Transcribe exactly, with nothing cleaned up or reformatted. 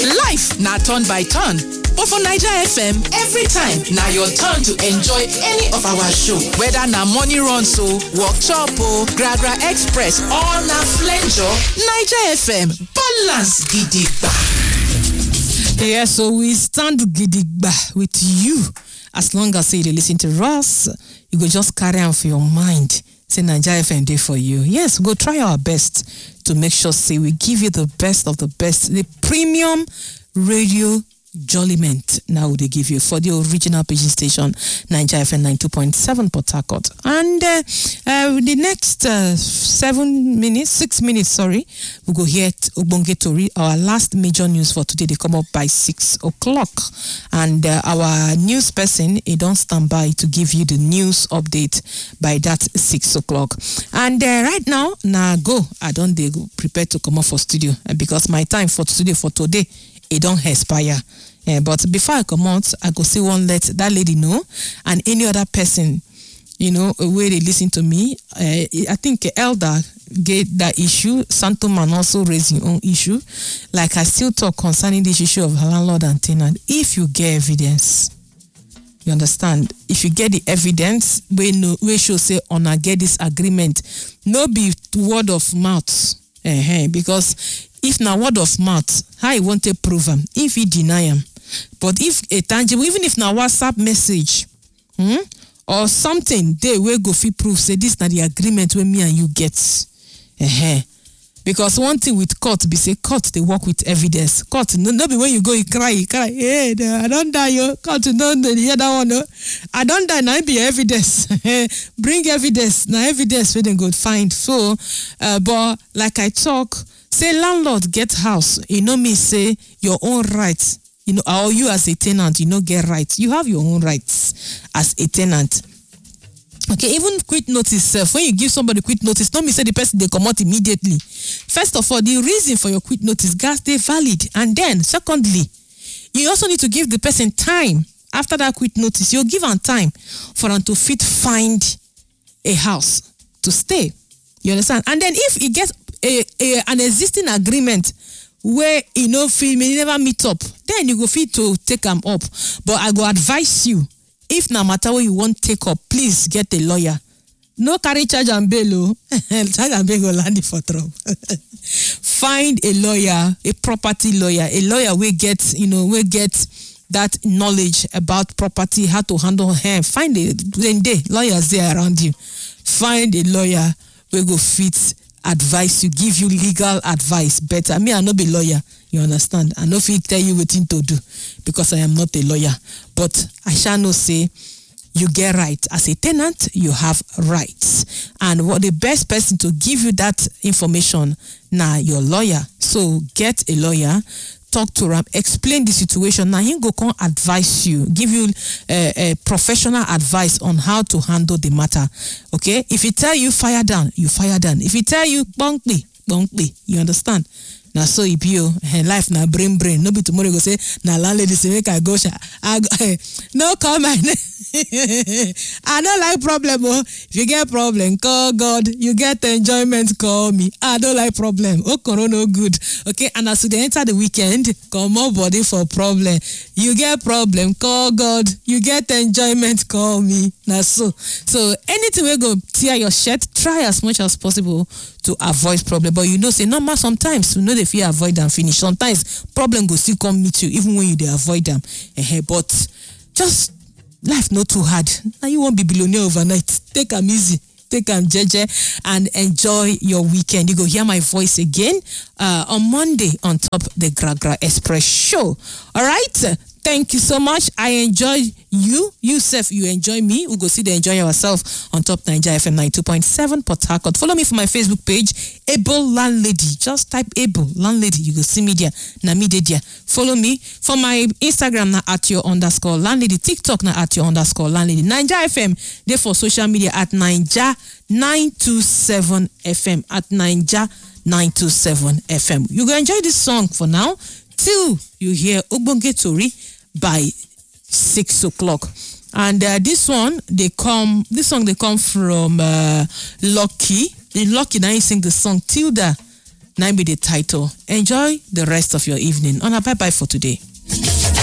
Life na turn by turn. But for Naija F M, every time na your turn to enjoy any of our show. Whether na morning run so, workshop o, Gragra Express or na flenjo, Naija F M balance gidigba. Yeah, so we stand gidigba with you. As long as you listen to us, you go just carry on for your mind. Say Naija F M day for you. Yes, we go try our best to make sure say we give you the best of the best, the premium radio Jolliment now they give you for the original Pidgin station Naija F M ninety-two point seven Port Harcourt. And uh, uh, the next uh, seven minutes, six minutes, sorry, we go hear Ogbonge Tori. Our last major news for today, they come up by six o'clock. And uh, our news person, he don't stand by to give you the news update by that six o'clock. And uh, right now, now go, I don't they go prepare to come up for studio because my time for studio for today, it don't expire. Yeah, but before I come out, I go see one let that lady know, and any other person, you know, where they listen to me. Uh, I think Elder get that issue. Santo Man also raised your own issue. Like I still talk concerning this issue of landlord and tenant. If you get evidence, you understand. If you get the evidence, we no we should say on I get this agreement. No be word of mouth, uh-huh, because if na word of mouth, how you want to prove him? If he deny him. But if a tangible, even if na WhatsApp message, hmm, or something, they will go fit prove say this na the agreement with me and you get. Uh-huh. Because one thing with court be say court they work with evidence. Court no, no be when you go you cry, you cry. Hey, I don't die, yo. Court no the other one. No. I don't die. Now be evidence. Bring evidence. Now evidence where they go find. So, uh, but like I talk. Say landlord get house, you know me say your own rights, you know, or you as a tenant, you know, get rights. You have your own rights as a tenant. Okay, even quit notice self, when you give somebody quit notice, don't me say the person they come out immediately. First of all, the reason for your quit notice, gas they valid. And then secondly, you also need to give the person time. After that quit notice, you'll give them time for them to fit find a house to stay. You understand? And then if it gets A, a, an existing agreement where you know feel may never meet up, then you go fit to take them up. But I go advise you, if no matter what you want take up, please get a lawyer. No carry charge and bail. Charge and bail go land for trouble. Find a lawyer, a property lawyer, a lawyer we get, you know, we get that knowledge about property, how to handle her. Find a then day lawyers there around you. Find a lawyer we go fit advice you, give you legal advice better. Me, I no be lawyer, you understand? I no fit tell you what to do because I am not a lawyer. But I shall not say you get right. As a tenant, you have rights. And what the best person to give you that information now, your lawyer. So get a lawyer, talk to him, explain the situation. Now he go come advise you, give you a, a professional advice on how to handle the matter. Okay, if he tell you fire down, you fire down. If he tell you bunkly, bunkly, you understand? Now so if you life na brain brain, no be tomorrow go say na landlady say make I go sha. I go, hey, no comment. I don't like problem. Oh, if you get problem, call God. You get enjoyment, call me. I don't like problem. Oh, corona good. Okay, and as they enter the weekend, come on body for problem. You get problem, call God. You get enjoyment, call me. Now so, so anything we go tear your shirt, try as much as possible to avoid problem. But you know, say no matter sometimes you know if you avoid them finish. Sometimes problem go still come meet you even when you they avoid them. Uh, but just life not too hard. Now you won't be billionaire overnight. Take them easy. Take them jeje and enjoy your weekend. You go hear my voice again uh, on Monday on top the Gragra Express show. All right. Thank you so much. I enjoy you. You, Seth, you enjoy me. We'll go see the enjoy ourselves on top Naija F M ninety-two point seven Port Harcourt. Follow me for my Facebook page, Able Landlady. Just type Able Landlady. You go see me there. Na me there. Follow me for my Instagram na at your underscore landlady. TikTok na at your underscore landlady. Naija F M. There for social media at Naija nine two seven F M. At Naija nine two seven F M. You go enjoy this song for now till you hear Ogbonge Tori by six o'clock. And uh, this one, they come, this song, they come from uh, Lucky. The Lucky now he sing the song Tilda Now be the title. Enjoy the rest of your evening. On a bye bye for today.